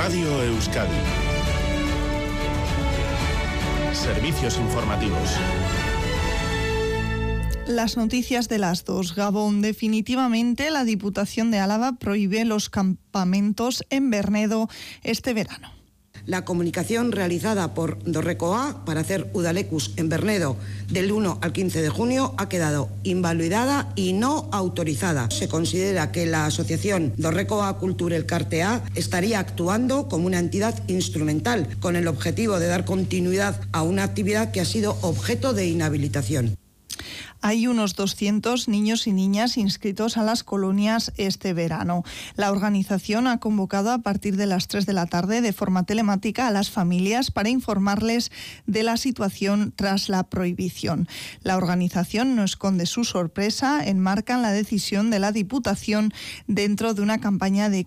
Radio Euskadi. Servicios informativos. Las noticias de las 2. Gabón. Definitivamente la Diputación de Álava prohíbe los campamentos en Bernedo este verano. La comunicación realizada por Dorrecoa para hacer Udalekus en Bernedo del 1 al 15 de junio ha quedado invalidada y no autorizada. Se considera que la asociación Dorrecoa Kultur Elkartea estaría actuando como una entidad instrumental con el objetivo de dar continuidad a una actividad que ha sido objeto de inhabilitación. Hay unos 200 niños y niñas inscritos a las colonias este verano. La organización ha convocado a partir de las 3 de la tarde de forma telemática a las familias para informarles de la situación tras la prohibición. La organización no esconde su sorpresa, enmarcan la decisión de la Diputación dentro de una campaña de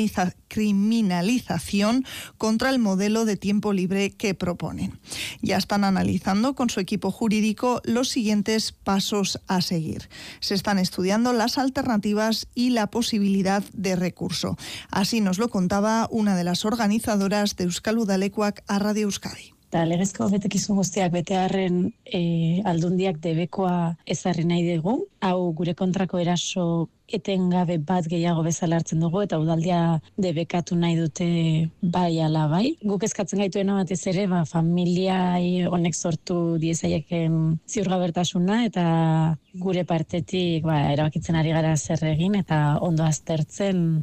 criminalización contra el modelo de tiempo libre que proponen. Ya están analizando con su equipo jurídico los siguientes pasos a seguir. Se están estudiando las alternativas y la posibilidad de recurso. Así nos lo contaba una de las organizadoras de Euskal Udalekuak a Radio Euskadi. Legezko betekizun guztiak betearren aldundiak debekoa ezarri nahi dugu. Hau gure kontrako eraso etengabe bat gehiago bezala hartzen dugu eta udaldia debekatu nahi dute bai ala bai. Guk eskatzen gaituena batez ere familiai honek sortu diezaieken ziurgabertasuna eta gure partetik erabakitzen ari gara zer egin eta ondo aztertzen.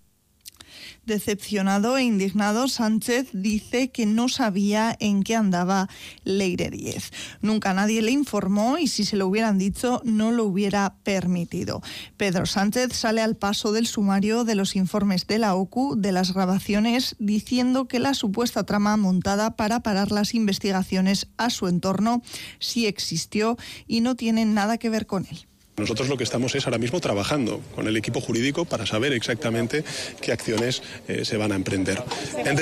Decepcionado e indignado, Sánchez dice que no sabía en qué andaba Leire Díez. Nunca nadie le informó y si se lo hubieran dicho no lo hubiera permitido. Pedro Sánchez sale al paso del sumario de los informes de la OCU, de las grabaciones, diciendo que la supuesta trama montada para parar las investigaciones a su entorno sí existió y no tiene nada que ver con él. Nosotros lo que estamos es ahora mismo trabajando con el equipo jurídico para saber exactamente qué acciones se van a emprender.